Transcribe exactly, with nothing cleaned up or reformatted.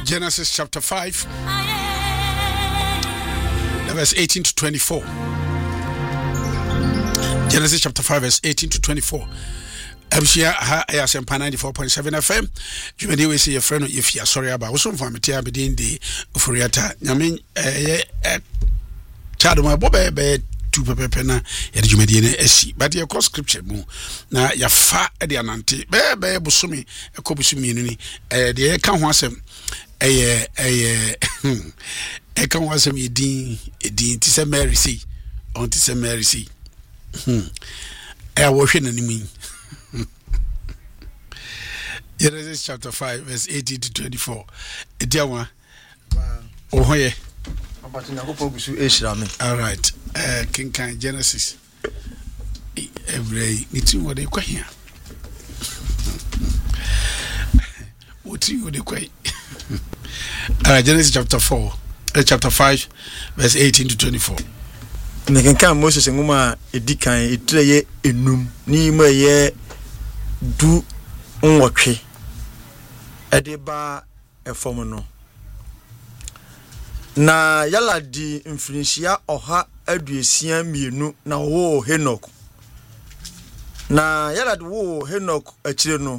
Genesis chapter five, verse eighteen to twenty-four. Genesis chapter five, verse eighteen to twenty-four. Abshia ha ayasempa ninety-four point seven F M. Jumedi we say your friend if you are sorry about so for me tia be din de furiata. Nyame eh eh chado ma bobe be tu pepepe na ye de jumedi ne asi. But ye cross scripture mu na ya fa e de anante be be busumi e ko busumi ni eh de ye ka ho asem eh eh e kan ho asem ye din e din ti se Mary see on ti se Mary see. Hmm. Eh wo hwe nanimu. Genesis chapter five, verse eighteen to twenty-four. Ediawa. Oh, yeah. All right. Uh, King Kang Genesis. Every meeting what they quite here. What you would quite. All right, Genesis chapter four, uh, chapter five, verse eighteen to twenty-four. King Kang Moses and Uma Edikan, it lay enum, ni me ye do unwatch. Edeba efomono na yala di influencia oha aduesia mienu na wo Henok na yala di wo Henok akire no